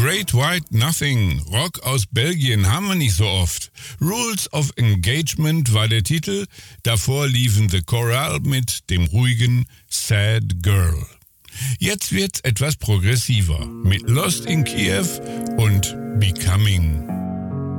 Great White Nothing, Rock aus Belgien, haben wir nicht so oft. Rules of Engagement war der Titel, davor liefen The Choral mit dem ruhigen Sad Girl. Jetzt wird's etwas progressiver mit Lost in Kiev und Becoming.